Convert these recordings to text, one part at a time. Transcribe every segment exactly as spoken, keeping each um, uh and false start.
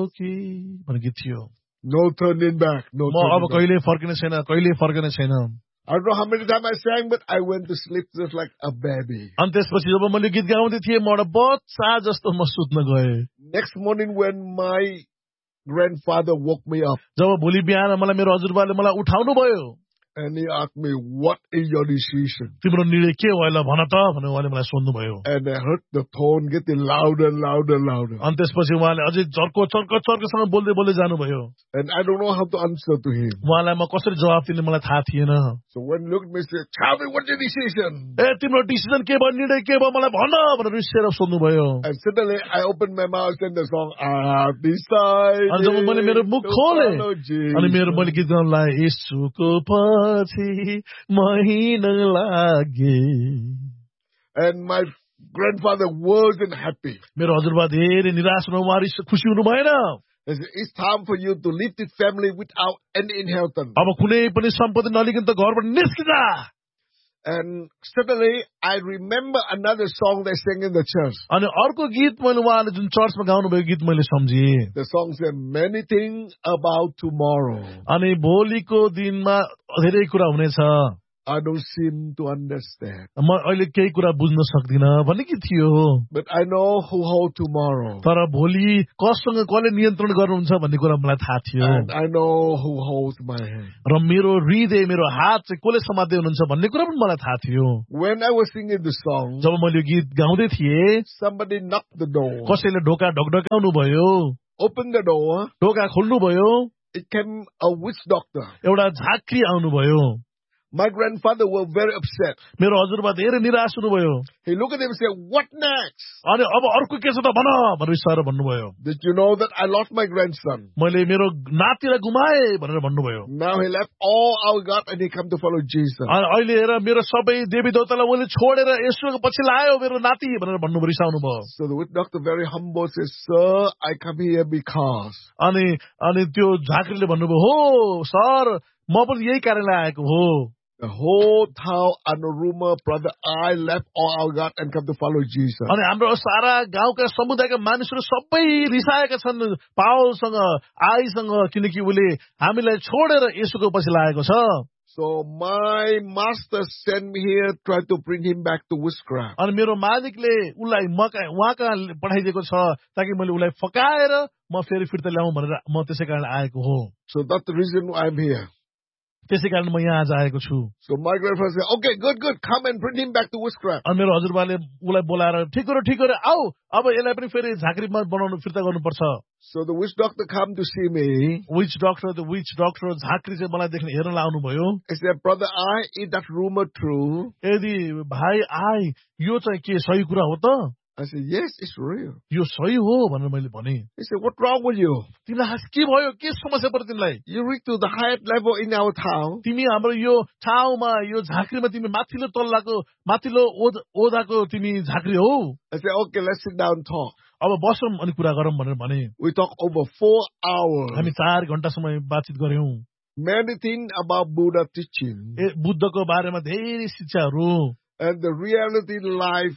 कि भन्ने गीत थियो. No turning back. No म अब turning back. कहिले फर्किने छैन, कहिले फर्किने छैन. I don't know how many times I sang, but I went to sleep just like a baby. अनि त्यसपछि जब मैले गीत गाउँदै थिएँ म एउटा बच्चा जस्तो म सुत्न गएँ. Next morning when my grandfather woke me up, जब भोलि बिहान मलाई मेरो हजुरबाले मलाई उठाउनु भयो and he asked me, what is your decision? तिम्रो निर्णय के भयो ल भन त भनेर उहाँले मलाई सोध्नु भयो. And I heard the tone getting louder and louder and louder. अनि त्यसपछि उहाँले अझै चर्को चर्को चर्कोसँग बोल्दै बोल्दै जानुभयो. And I don't know how to answer to him. उहाँलाई म कसरी जवाफ दिने मलाई थाहा थिएन. So when he looked at me, he said, tell me what's your decision? ए तिम्रो डिसिजन के भयो, निर्णय के भयो मलाई भन भनेर रिसेर सोध्नु भयो. And suddenly I opened my mouth and the song, I have decided. अनि जब मैले मेरो मुख खोले अनि मेरो मैले गीत गाउन लागे येशूको पछि महिना लागे. And my grandfather wasn't happy. मेरो हजुरबा धेरै निराश हुनु, उहाँ खुसी हुनु भएन. He said, it's time for you to leave the family without any inheritance. अब कुनै पनि सम्पत्ति नलिकन त घरबाट निस्किजा. And suddenly I remember another song they sang in the church. अनि अर्को गीत मैले उहाँले जुन चर्चमा गाउनु भएको गीत मैले सम्झेँ. The song said many things about tomorrow. अनि भोलिको दिनमा धेरै कुरा हुनेछ. I don't seem to understand. म अहिले केही कुरा बुझ्न सक्दिन भन्ने गीत थियो. But I know who holds tomorrow. तर भोलि कसँग कसले नियन्त्रण गर्नुहुन्छ भन्ने कुरा मलाई थाहा थियो. And I know who holds my hand. र मेरो हृदय मेरो हात चाहिँ कसले समात्दै हुनुहुन्छ भन्ने कुरा पनि मलाई थाहा थियो. When I was singing the song, जब मैले यो गीत गाउँदै थिएँ somebody knocked the door. कसैले ढोका ढकढकाउनु भयो. Open the door. ढोका खोल्नु भयो. It came a witch doctor. एउटा झाँक्री आउनु भयो. My grandfather was very upset. मेरो हजुरबा धेरै निराश हुनुभयो. He looked at him and said, what next? अनि अब अर्को के छ त भन भनेर इसारा भन्नुभयो. Did you know that I lost my grandson? मैले मेरो नातिलाई गुमाए भनेर भन्नुभयो. Now he left all our God and he come to follow Jesus. अनि अहिले हेर मेरो सबै देवी देवतालाई मैले छोडेर येशूको पछि लायो मेरो नाति भनेर भन्नुभयो, रिसाउनु भयो. So the witch doctor very humble says, sir, I come here because. अनि अनि त्यो झाँक्रीले भन्नुभयो, हो सर म पनि यही कारणले आएको हो. The whole town and the rumor, brother, I left all our God and come to follow Jesus. अनि हाम्रो सारा गाउँका समुदायका मानिसहरू सबै रिसाएका छन् पावलसँग आईसँग, किनकि उले हामीलाई छोडेर येशूको पछि लागेको छ. So my master sent me here, tried to bring him back to witchcraft. अनि मेरो मालिकले उलाई म उहाँ कहाँ पठाइदिएको छ ताकि मैले उलाई फकाएर म फेरि फिर्ता ल्याउँ भनेर म त्यसै कारण आएको हो. So that's the reason why I'm here. त्यसै कारण म यहाँ आज आएको छु. So my grandfather said, okay, good, good, come and bring him back to witchcraft. अनि मेरो हजुरबाले उलाई बोलाएर ठिक गरे ठिक गरे आऊ अब यसलाई पनि फेरि झाँक्रीमा बनाउनु फिर्ता गर्नुपर्छ. So the witch doctor come to see me. Which doctor the which doctor झाँक्री चाहिँ मलाई देख्न हेर्न आउनु भयो. He said, brother, I is that rumor true? यदि भाइ आई यो चाहिँ के सही कुरा हो त? I said, yes, it's real. यो सही हो भनेर मैले भने. He said, what's wrong with you? तिमीलाई के भयो, के समस्या पर्यो तिमीलाई? You reach to the highest level in our town. तिमी हाम्रो यो ठाउँमा यो झाँक्रीमा तिमी माथिल्लो तल्लाको माथिल्लो ओदाको तिमी झाँक्री हौ. I said, okay, let's sit down and talk. अब बसौँ अनि कुरा गरौँ भनेर भने. We talked over four hours. हामी चार घण्टासम्म बातचित गर्यौं. Many things about Buddha teaching. ए बुद्धको बारेमा धेरै शिक्षाहरू. And the reality life,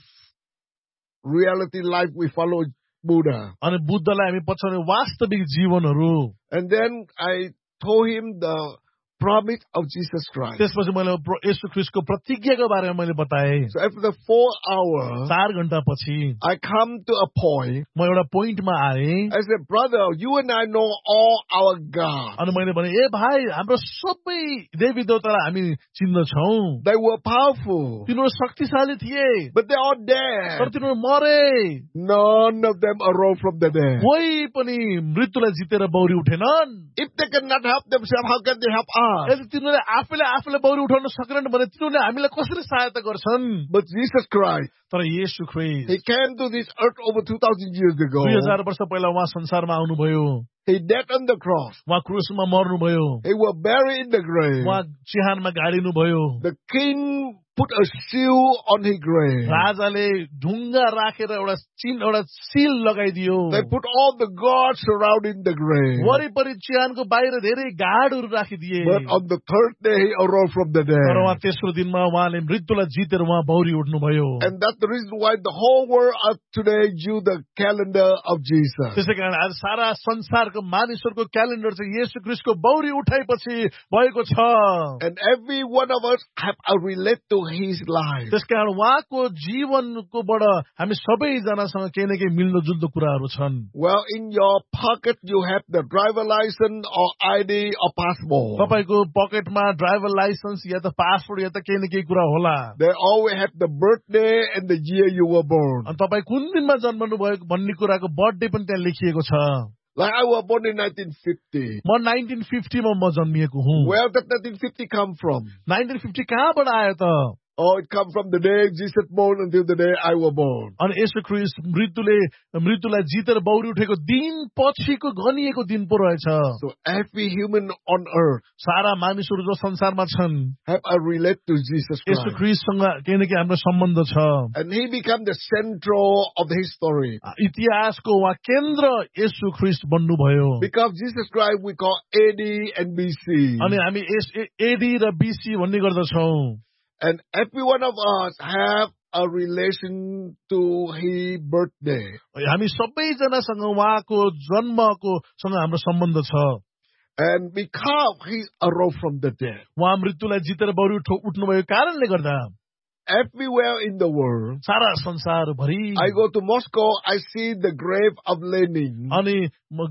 reality life we follow Buddha. अनि बुद्धलाई हामी पछाउने वास्तविक जीवनहरू. And then I told him the promise of Jesus Christ. त्यसपछि मैले येशू ख्रीष्टको प्रतिज्ञाको बारेमा मैले बताएँ. So after the four hours, चार घण्टा पछि I come to a point. म एउटा पोइन्टमा आएँ. I said, brother, you and I know all our God. अनि मैले भने ए भाइ हाम्रो सबै देवी देवतालाई हामी चिन्दछौँ. They were powerful. तिनीहरू शक्तिशाली थिए. But they are dead. तर तिनीहरू मरे. None of them arose from the dead. कोही पनि मृत्युलाई जितेर बौरी उठेनन्. If they cannot help themselves, how can they help us? यदि तिनीहरूले आफैले आफूलाई बौरी उठाउन सकेनन् भने तिनीहरूले हामीलाई कसरी सहायता गर्छन्? But Jesus Christ, तर येशू ख्रीष्ट He came to this earth over two thousand years ago. दुई हजार वर्ष पहिला उहाँ संसारमा आउनुभयो. He died on the cross. उहाँ क्रुसमा मर्नुभयो. He was buried in the grave. उहाँ चिहानमा गाडिनुभयो. The king put a seal on his grave. राजाले ढुङ्गा राखेर एउटा चिन्ह एउटा seal लगाइदियो. They put all the guards surrounding the grave. वरिपरि चिहानको बाहिर धेरै गार्डहरू राखिदिए. But on the third day he arose from the तर dead. उहाँ तेस्रो दिनमा उहाँले मृत्युलाई जितेर उहाँ बौरी उठ्नुभयो. And that the reason why the whole world of today use the calendar of Jesus. त्यसै कारण आज सारा संसारको मानिसहरूको क्यालेन्डर चाहिँ येशू ख्रीष्टको बौरी उठाएपछि भएको छ। And every one of us have a relate to his life. त्यसकारण उहाँको जीवनकोबाट हामी सबैजनासँग केही न केही मिल्दो जुल्दो कुराहरू छन्। Well, in your pocket you have the driver license or I D or passport. तपाईको पकेटमा ड्राइभर लाइसेन्स या त पासपोर्ट या त केही न केही कुरा होला। They always have the birthday and the year you were born. अनि तपाईँ कुन दिनमा जन्मनु भएको भन्ने कुराको बर्थडे पनि त्यहाँ लेखिएको छ। Like I was born in nineteen fifty. म नाइन्टीन फिफ्टी मा म जन्मिएको हुँ। Where did nineteen fifty come from? Nineteen fifty कहाँबाट आयो त? Oh, it comes from the day Jesus born until the day I was born. अनि येशू ख्रीष्ट मृत्युले मृत्युलाई जितेर बौरी उठेको दिन पछिको गनिएको दिन पो रहेछ। So every human on earth सारा मानिसहरू जो संसारमा छन् have a relate to Jesus Yeshu Christ. ख्रीष्टसँग केही न केही हाम्रो सम्बन्ध छ। And he became the central of the history. इतिहासको उहाँ केन्द्र येशू ख्रीष्ट बन्नुभयो। Because Jesus Christ we call A D and B C. अनि हामी एडी र बीसी भन्ने गर्दछौँ। And every one of us have a relation to his birthday. हामी सबैजनासँग उहाँको जन्मको सँग हाम्रो सम्बन्ध छ। And because he arose from the dead. उहाँ मृत्युलाई जितेर बौरी उठ्नुभयो कारणले गर्दा everywhere in the world. सारा संसारभरि I go to Moscow, I see the grave of Lenin. अनि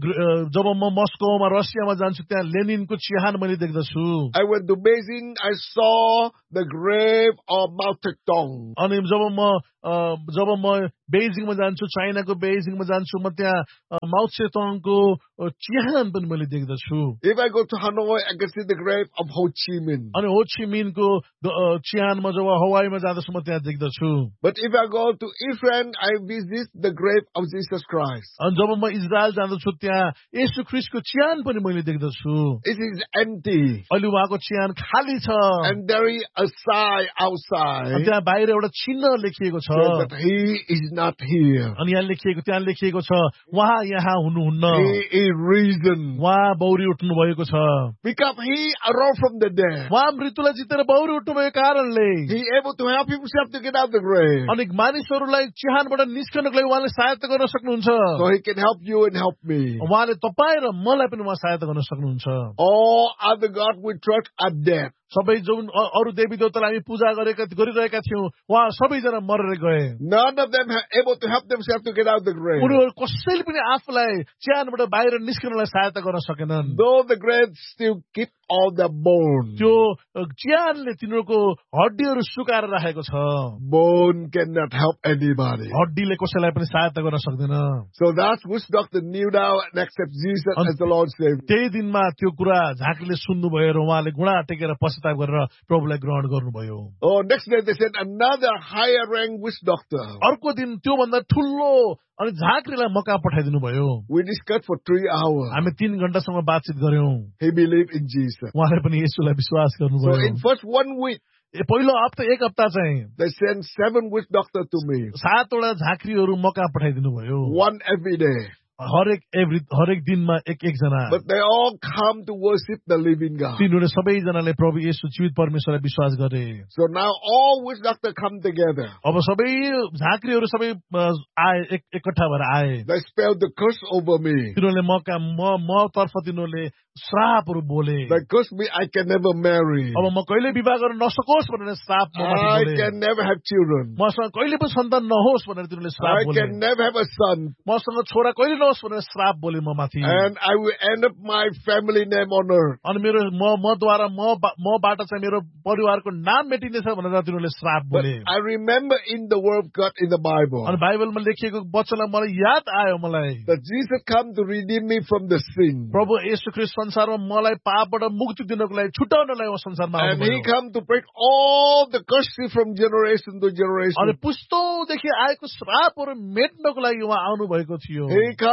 जब म मस्कोमा रसियामा जान्छु त्यहाँ लेनिनको चिहान मैले देख्दछु। I went to Beijing, I saw the grave of Mao Zedong. अनि जब म जब म बेजिङमा जान्छु चाइनाको बेजिङमा जान्छु म त्यहाँ माओ त्से-तुङको चिहान पनि मैले देख्दछु। If I go to Hanoi, I can see the grave of Ho Chi Minh. अनि हो ची मिनको चिहानमा जब हवाईमा जाँदछु म त्यहाँ देख्दछु। But if I go to Israel, I visit the grave of Jesus Christ. अनि जब म इजरायल जाँदछु त्यहाँ येशू ख्रीष्टको चिहान पनि मैले देख्दछु। It is empty. अहिले उहाँको चिहान खाली छ। And there is a sign outside. त्यहाँ बाहिर एउटा चिन्ह लेखिएको छ। That he is not here. अनि यहाँ लेखिएको त्यहाँ लेखिएको छ उहाँ यहाँ हुनुहुन्न। He is risen. उहाँ बौरी उठ्नु भएको छ। Because he arose from the dead. उहाँ मृत्युलाई जितेर बौरी उठ्नु भएको कारणले He able to help himself to get out the grave. अनि मानिसहरूलाई चिहानबाट निस्कनको लागि उहाँले सहायता गर्न सक्नुहुन्छ। So he can help you and help me. उहाँले तपाईँ र मलाई पनि उहाँ सहायता गर्न सक्नुहुन्छ। All other gods we trust are dead. सबै जुन अरू देवी देवतालाई हामी पूजा गरेका गरिरहेका थियौँ उहाँ सबैजना मरेर गए। None of them are able to help themselves to get out the grave. उनीहरू कसैले पनि आफूलाई चिहानबाट बाहिर निस्कनलाई सहायता गर्न सकेनन्। Though the grave still keep all the bones. त्यो चिहानले तिनीहरूको हड्डीहरू सुकाएर राखेको छ। Bone cannot help anybody. हड्डीले कसैलाई पनि सहायता गर्न सक्दैन। So that's which doctor knew now and accept Jesus as the Lord Savior. त्यही दिनमा त्यो कुरा झाँक्रीले सुन्नुभयो र उहाँले घुँडा टेकेर पश्चाताप गरेर प्रभुलाई ग्रहण गर्नुभयो। Oh, next day they said another higher rank witch doctor. अर्को दिन त्योभन्दा ठुलो अनि झाँक्रीलाई मका पठाइदिनु भयो। We discussed for three hours. हामी तीन घण्टासम्म बातचित गर्यौं। He believed in Jesus. उहाँले पनि येशूलाई विश्वास So गर्नुभयो। in first one week, पहिलो हप्ता एक हप्ता चाहिँ they sent seven witch doctors to me. सातवटा झाँक्रीहरू मका पठाइदिनु भयो। One every day. हरेक एभ्री हरेक दिनमा एक एकजना। But they all come to worship the living God. तिनीहरूले सबैजनाले प्रभु येशू जीवित परमेश्वरलाई विश्वास गरे। So now all witch doctors come together. अब सबै झाँक्रीहरू सबै आए एक एकट्ठा भएर आए। They spelled the curse over me. तिनीहरूले मका म म तर्फ तिनीहरूले श्रापहरू बोले। They cursed me, I can never marry. अब म कहिले विवाह गर्न नसकोस् भनेर श्राप ममाथि I बोले। can never have children. मसँग कहिले पनि सन्तान नहोस् भनेर तिनीहरूले श्राप I बोले। can never have a son. मसँग छोरा कहिले नहोस् भनेर श्राप बोले ममाथि। And I will end up my family name on earth. अनि मेरो म मद्वारा म मबाट चाहिँ मेरो परिवारको नाम मेटिनेछ भनेर तिनीहरूले श्राप But बोले। I remember in the word of God in the Bible अनि बाइबलमा लेखिएको वचनलाई मलाई याद आयो मलाई। that Jesus come to redeem me from the sin. प्रभु येशू ख्रीष्ट संसारमा मलाई पापबाट मुक्ति दिनको लागि छुटाउनलाई उहाँ संसारमा And he आउनुभयो। come to break all the curses from generation to अनि generation. पुस्तौदेखि आएको श्रापहरू मेट्नको लागि उहाँ आउनु भएको थियो। He come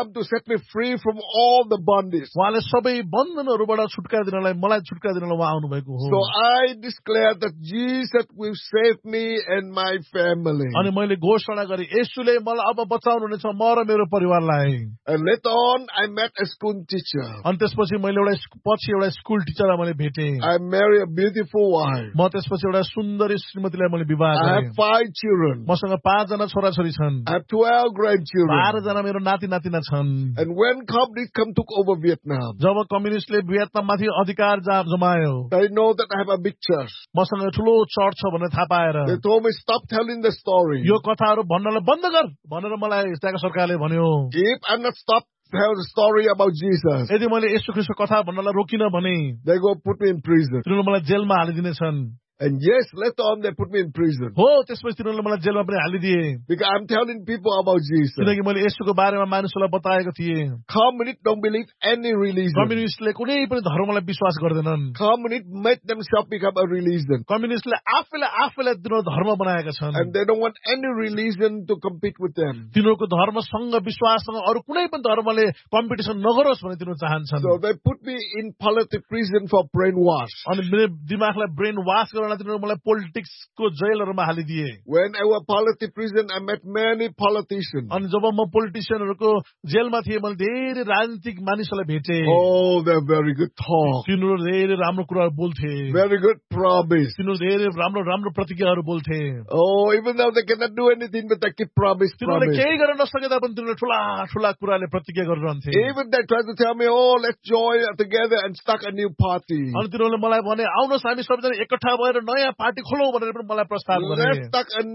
come to set me free from all the bondage. उहाँले सबै बन्धनहरूबाट छुटकारा दिनलाई मलाई छुटकारा दिनलाई उहाँ आउनु भएको हो So I declare that Jesus will save me and my family. अनि मैले घोषणा गरे येशूले मलाई अब बचाउनुहुनेछ म र मेरो परिवारलाई And later on, I met a school teacher. अनि त्यसपछि मैले एउटा पछि एउटा स्कुल टिचरलाई मैले भेटे I married a beautiful wife. म त्यसपछि एउटा सुन्दरी श्रीमतीलाई मैले विवाह I गरेँ have five children. मसँग पाँचजना छोराछोरी छन् I have twelve grandchildren. बाह्रजना मेरो नाति नातिना छन् And when communists come took over Vietnam, जब कम्युनिस्टले भियतनाममाथि अधिकार जा- जमायो they know that I have a big church. मसँग ठुलो चर्च छ भनेर थाहा पाएर They told me, stop telling the story. यो कथाहरू भन्नलाई बन्द गर भनेर मलाई त्यहाँको सरकारले भन्यो If I'm not stop tell the story about Jesus, यदि मैले येशू ख्रीष्टको कथा भन्नलाई रोकिन भने they go put me in prison. तिनीहरूले मलाई जेलमा हालिदिनेछन् And yes, later on they put me in prison. हो त्यसपछि तिनीहरूले मलाई जेलमा पनि हालिदिए Because I'm telling people about Jesus. किनकि मैले येशूको बारेमा मानिसहरूलाई बताएको थिएँ Communists don't believe any religion. कम्युनिस्टले कुनै पनि धर्मलाई विश्वास गर्दैनन् Communists made themselves become a religion. कम्युनिस्टले आफैले आफैलाई तिनीहरू धर्म बनाएका छन् And they don't want any religion to compete with them. तिनीहरूको धर्मसँग विश्वाससँग अरू कुनै पनि धर्मले कम्पिटिसन नगरोस् भन्ने तिनीहरू चाहन्छन् So they put me in politics prison for brainwash. अनि मेरो दिमागलाई ब्रेन वास गर्न तिनीहरू मलाई पोलिटिक्सको जेलहरूमा हालिदिए When I was politics prison, I met many politicians. अनि जब म पोलिटिसियनहरूको जेलमा थिएँ मैले धेरै राजनीतिक मानिसहरूलाई भेटे Oh, they're very good talk. तिनीहरू धेरै राम्रो कुराहरू बोल्थे Very good promise. तिनीहरू धेरै राम्रो राम्रो प्रतिज्ञाहरू बोल्थे Oh, even though they cannot do anything, but they keep promise, तिनीहरूले promise. केही गर्न नसके तापनि तिनीहरूले ठुला ठुला कुराले प्रतिज्ञा गरिरहन्थे Even they try to tell me, oh, let's join together and start a new party. अनि तिनीहरूले मलाई भने आउनुहोस् हामी सबैजना एकट्ठा भएर नयाँ पार्टी खोलौँ भनेर पनि मलाई प्रस्ताव गरे Let's start a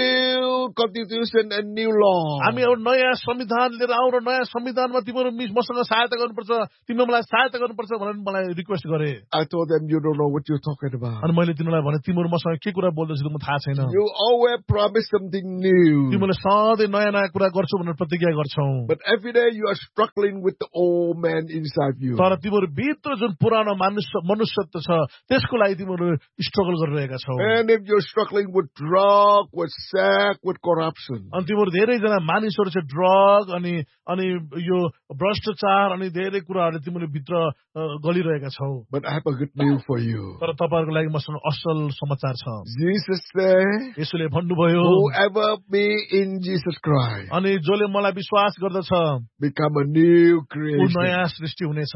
new constitution and new law. हामी एउटा नयाँ संविधान लिएर आउँ र नयाँ संविधानमा तिमीहरू मिस मसँग सहायता गर्नुपर्छ तिमीले मलाई सहायता गर्नुपर्छ भनेर मलाई रिक्वेस्ट गरे I told them, you don't know what you're talking about. अनि मैले तिनीहरूलाई भने तिमीहरू मसँग के कुरा बोल्दैछ म थाहा छैन You always promise something new. तिमीले सधैँ नयाँ नयाँ कुरा गर्छौ भनेर प्रतिज्ञा गर्छौ But every day you are struggling with the old man inside you. तर तिमीहरू भित्र जुन पुरानो मनुष्य मनुष्यत्व छ त्यसको लागि तिमीहरू स्ट्रगल गरिरहेका छौ And if you're struggling with drug, with sex, with corruption, अनि तिमीहरू धेरैजना मानिसहरू चाहिँ ड्रग अनि अनि यो भ्रष्टाचार अनि धेरै कुराहरू तिमीले भित्र अ, गलिरहेका छौ but I have a good news for you. तर तपाईँहरूको लागि मसँग असल समाचार छ Jesus said, यसोले भन्नुभयो whoever be in Jesus Christ, अनि जसले मलाई विश्वास गर्दछ become a new ऊ creation. नयाँ सृष्टि हुनेछ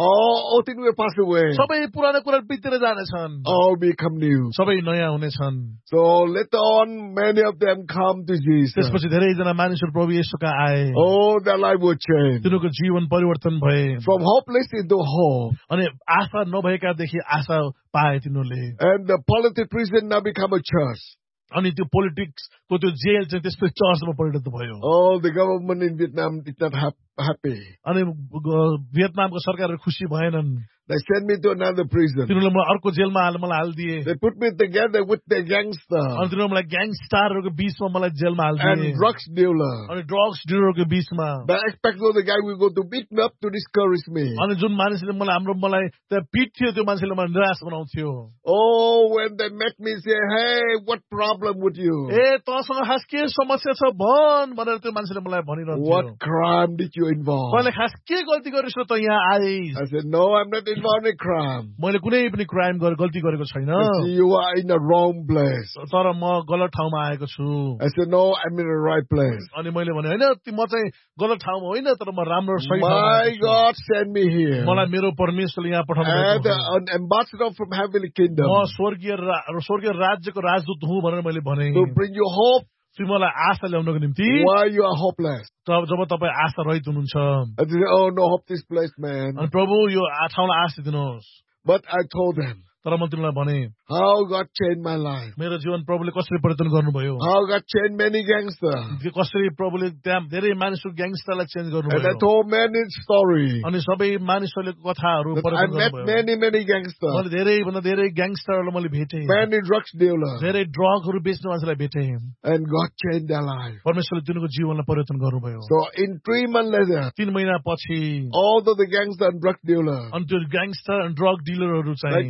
All things will pass away. सबै पुरानो कुरा बितेर जानेछन् All become new. सबै नयाँ हुनेछन् So later on, many of them come to Jesus. त्यसपछि धेरैजना मानिसहरू प्रभु येशूका आए Oh, their life will change. तिनीहरूको जीवन परिवर्तन भए From hopeless into hope. अनि आशा नभएकादेखि आशा पाए तिनीहरूले And the politics prison now become a church. अनि त्यो पोलिटिक्सको त्यो जेल चाहिँ त्यसपछि चर्चमा परिणत भयो Oh, the government in Vietnam is not hap- happy. अनि ग- भियतनामको सरकारहरू खुसी भएनन् They sent me to another prison. तिनीहरूले मलाई अर्को जेलमा हाल मलाई हालिदिए They put me together with the अनि gangster तिनीहरूले मलाई ग्याङस्टारहरूको बिचमा मलाई जेलमा हालिदिए and drugs dealer. अनि ड्रग्स डिलरको बिचमा They expect the guy will go to beat me up to discourage me. अनि जुन मानिसले मलाई हाम्रो मलाई त्यहाँ पिट्थ्यो त्यो मान्छेले मलाई निराश बनाउँथ्यो Oh, when they met me, say, hey, what problem with you? ए तँसँग खास के समस्या छ भन भनेर त्यो मान्छेले मलाई भनिरहन्थ्यो What crime did you involve? मैले खास के गल्ती गरिस् र त यहाँ ice I said, no, I'm not involved in crime. मैले कुनै पनि क्राइम गरेर गल्ती गरेको छैन I said, you are in the wrong place. तर म गलत ठाउँमा आएको छु I said, no, I'm in the right place. अनि मैले भने होइन ती म चाहिँ गलत ठाउँमा होइन तर म राम्रो सही ठाउँमा My आएको छु। God sent me here. मलाई मेरो परमेश्वरले यहाँ पठाउनु And भएको हो। an ambassador from heavenly kingdom म स्वर्गीय रा- स्वर्गीय राज्यको राजदूत हुँ भनेर मैले भने to bring you hope तिमीलाई आशा ल्याउनको निम्ति while you are hopeless. तब जब तपाईँ आशा रहित हुनुहुन्छ I said, oh, no hope this place, man. अनि प्रभु यो आ- ठाउँलाई आशा दिनुहोस् But I told them तर म तिमीलाई भने how God changed my life. मेरो जीवन प्रभुले कसरी परिवर्तन गर्नुभयो How God changed many gangsters. त्यो कसरी प्रभुले त्यहाँ धेरै मानिसहरू ग्याङस्टरलाई चेन्ज And I गर्नुभयो told many stories. अनि सबै मानिसहरूले कथाहरू That I परिवर्तन met गर्नुभयो many, many gangsters. मैले धेरै भन्दा धेरै ग्याङस्टरहरूलाई मैले भेटेँ Many drugs dealers. धेरै ड्रगहरू बेच्ने मान्छेलाई भेटेँ And God changed their life. परमेश्वरले तिनीहरूको जीवनलाई परिवर्तन गर्नुभयो So in three months later, तीन महिना पछि all of the gangsters and drug dealers, अनि त्यो ग्याङस्टर अनि ड्रग डिलरहरू they चाहिँ come to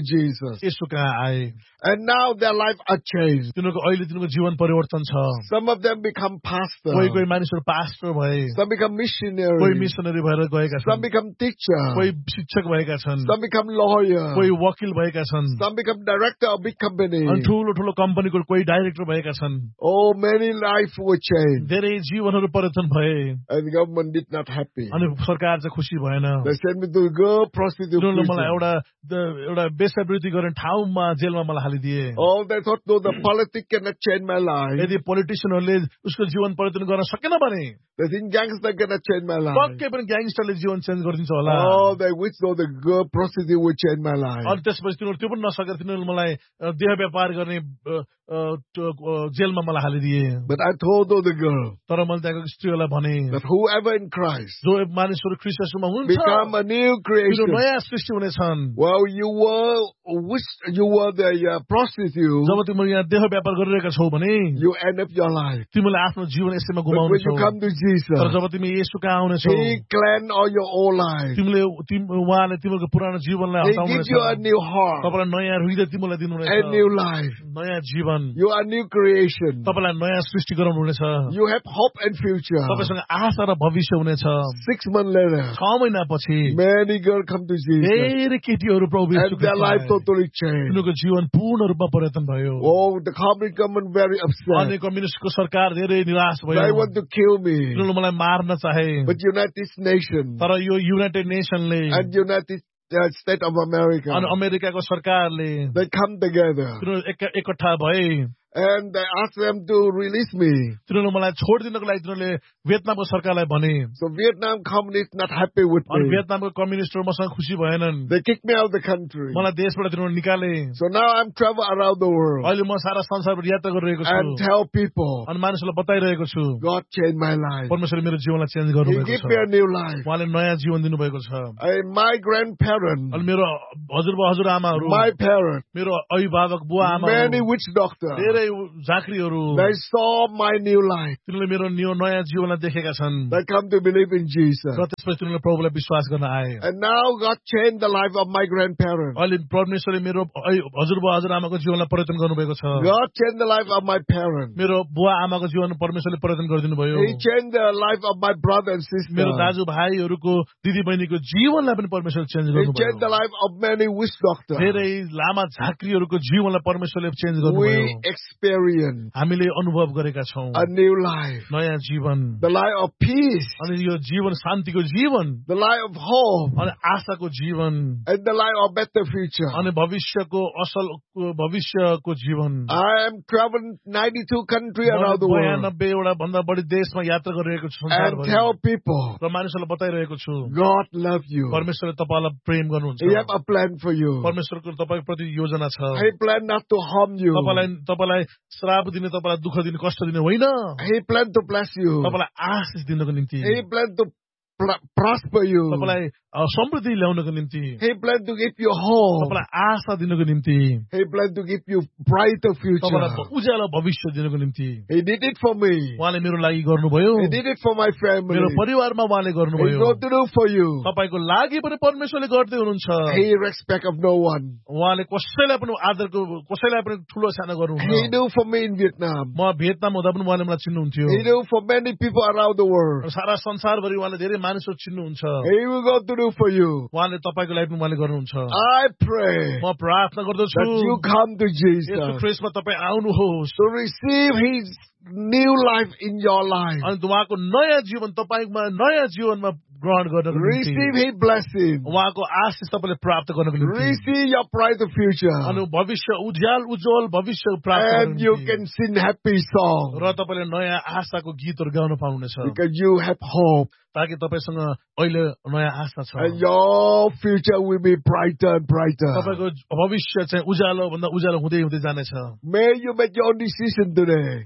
Jesus. यसो कहाँ आए And now their life are changed. तिनीहरूको अहिले तिनीहरूको जीवन परिवर्तन छ Some of them become pastors. कोही कोही मानिसहरू पास्टर भए Some become कोही missionaries. मिसनरी भएर गएका Some छन् become teachers. कोही शिक्षक भएका छन् Some become lawyers. कोही वकिल भएका छन् Some become director of big अनि companies. ठुलो ठुलो कम्पनीको कोही डाइरेक्टर भएका छन् Oh, many lives were changed. धेरै जीवनहरू परिवर्तन भए And the government did not happy. अनि सरकार चाहिँ खुसी भएन They sent me to go prostitute तिनीहरूले मलाई prison. एउटा द- एउटा वेश्यावृत्ति गर्ने ठाउँमा जेलमा मलाई हालिदिए Oh, they thought, no, the politics cannot change my life. यदि पोलिटिसियनहरूले उसको जीवन परिवर्तन गर्न सकेन भने They think gangster cannot change my life. पक्कै पनि ग्याङ्स्टरले जीवन चेन्ज गरिदिन्छ होला Oh, they wish though the girl prostitute would change my life. अनि त्यसपछि तिनीहरू त्यो पनि नसकेर तिनीहरूले मलाई अ, देह व्यापार गर्ने अ, अ, त्यो, अ, जेलमा मलाई हालिदिए But I told though the girl तर मैले त्यहाँको स्त्रीहरूलाई भने that whoever in Christ जो मानिसहरू ख्रिस्टमा हुन्छ become a new तिनीहरू creation. नयाँ सृष्टि हुनेछन् Well, you were wish you were the uh, prostitute. जब तिमीहरू यहाँ देह व्यापार गरिरहेका छौ भने You end up your life. तिमीले आफ्नो जीवन यसैमा But when गुमाउनेछौ you come to तर Jesus, जब तिमी यसो कहाँ आउनेछौ He cleanse all your old life. तिमीले तिम- उहाँले तिमीहरूको पुरानो जीवनलाई He हटाउनेछ gives you a new heart, तपाईँलाई नयाँ हृदय तिमीलाई a दिनुहुनेछ new life. नयाँ जीवन You are a new creation. तपाईँलाई नयाँ सृष्टि गराउनु हुनेछ You have hope and future. तपाईँसँग आशा र भविष्य हुनेछ Six months later, छ महिनापछि many girls come to Jesus, धेरै केटीहरू प्रभु and येशूको their life आए। totally changed. तिनीहरूको जीवन पूर्ण रूपमा परिवर्तन भयो Oh, the communist government very upset. अनि कम्युनिस्टको सरकार धेरै निराश भयो They want to kill me. तिनीहरूले मलाई मार्न चाहे But United Nations तर यो United नेसनले and United uh, States of America, अनि अमेरिकाको सरकारले they come together तिनीहरू एक- एकट्ठा भए and they ask them to release me. तिनीहरूले मलाई छोडिदिनको लागि तिनीहरूले भियतनामको सरकारलाई भने So Vietnam communists not happy with अनि me. भियतनामको कम्युनिस्टहरू मसँग खुसी भएनन् They kicked me out of the country. मलाई देशबाट तिनीहरू निकाले So now I'm travel around the world अहिले म सारा संसारबाट यात्रा गरिरहेको and छु tell people अनि मानिसहरूलाई बताइरहेको छु God changed my life. परमेश्वरले मेरो जीवनलाई चेन्ज He गर्नुभएको gave छ me a new life. उहाँले नयाँ जीवन दिनुभएको छ And my grandparents, अनि मेरो हजुरबा हजुरआमाहरू my parents, मेरो अभिभावक बुवा many आमाहरू witch doctors, धेरै झाँक्रीहरू they saw my new life. तिनीहरूले मेरो न्यू नयाँ जीवनलाई देखेका छन् They come to believe in Jesus. र त्यसपछि तिनीहरूले प्रभुलाई विश्वास गर्न आए And now God changed the life of my grandparents. अहिले परमेश्वरले मेरो अ- हजुरबा हजुरआमाको जीवनलाई परिवर्तन गर्नुभएको छ God changed the life of my parents. मेरो बुवा आमाको जीवन परमेश्वरले परिवर्तन गरिदिनु भयो He changed the life of my brother and sister. मेरो दाजु भाइहरूको दिदी बहिनीको जीवनलाई पनि परमेश्वरले चेन्ज He changed the गर्नुभयो life of many witch doctors. धेरै लामा झाँक्रीहरूको जीवनलाई परमेश्वरले चेन्ज We गर्नुभयो experience हामीले अनुभव गरेका छौँ a new life. नयाँ जीवन The life of peace. अनि यो जीवन शान्तिको जीवन The life of hope. अनि आशाको जीवन And the life of better future. अनि भविष्यको असल भविष्यको जीवन I am traveling ninety-two countries around the world बयानब्बे वटा भन्दा बढी देशमा यात्रा गरिरहेको छु and संसारभरि tell people र मानिसहरूलाई बताइरहेको छु God loves you. परमेश्वरले तपाईँलाई प्रेम गर्नुहुन्छ He have a plan for you. परमेश्वरको तपाईँको प्रति योजना छ He plan not to harm you. तपाईँलाई तपाईँलाई श्राप दिने तपाईँलाई दुःख दिने कष्ट दिने होइन He plan to bless you. तपाईँलाई आशिष दिनको निम्ति He plan to pr- prosper you. तपाईँलाई अ, समृद्धि ल्याउनको निम्ति He plan to give you hope. तपाईँलाई आशा दिनको निम्ति He plan to give you brighter future. तपाईँलाई उज्यालो भविष्य दिनको निम्ति He did it for me. उहाँले मेरो लागि गर्नुभयो He did it for my family. मेरो परिवारमा उहाँले He's गर्नुभयो going to do for you. तपाईँको लागि पनि परमेश्वरले गर्दै हुनुहुन्छ He respect of no one. उहाँले कसैलाई पनि आदरको कसैलाई पनि ठुलो सानो He गर्नुहुन्न do for me in Vietnam. म भियतनाम हुँदा पनि उहाँले मलाई चिन्नुहुन्थ्यो He do for many people around the world. र सारा संसारभरि उहाँले धेरै मानिसहरू चिन्नुहुन्छ He will go to do for you. उहाँले तपाईँको लागि पनि उहाँले गर्नुहुन्छ I pray म प्रार्थना गर्दछु that you come to यसो Jesus ख्रिस्टमा तपाईँ आउनुहोस् to receive His new life in your life. अनि उहाँको नयाँ जीवन तपाईँमा नयाँ जीवनमा ग्रहण गर्नको Receive निम्ति His blessing. उहाँको आशिष तपाईँले प्राप्त गर्नको निम्ति Receive your brighter future. अनि भविष्य उज्याल उज्जवल भविष्य प्राप्त And you गर्नको can sing happy song र तपाईँले नयाँ आशाको गीतहरू गाउन पाउनेछ because you have hope. ताकि तपाईँसँग अहिले नयाँ आशा छ And your future will be brighter and brighter. तपाईँको भविष्य चाहिँ उज्यालो भन्दा उज्यालो हुँदै हुँदै जानेछ May you make your own decision today. आजको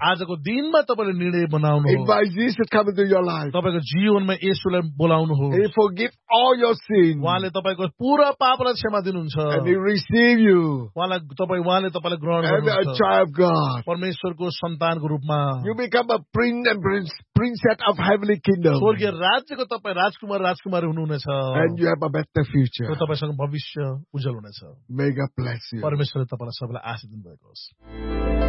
दिनमा तपाईँले निर्णय बनाउनु हो Invite Jesus to come into your life. तपाईँको जीवनमा येशूलाई बोलाउनु हो He forgive all your sins. उहाँले तपाईँको पूरा पापलाई क्षमा दिनुहुन्छ And He receive you उहाँलाई तपाईँ उहाँले तपाईँलाई ग्रहण as a गर्नुहुन्छ child of God. परमेश्वरको सन्तानको रूपमा You become a prince and prince, princess of heavenly kingdom. स्वर्गीय राज्यको तपाईँ राजकुमार राजकुमारी हुनुहुनेछ And you have a better future. र तपाईँसँग भविष्य उज्जवल हुनेछ May God bless you. परमेश्वरले तपाईँलाई सबैलाई आशीष दिनुभएको होस्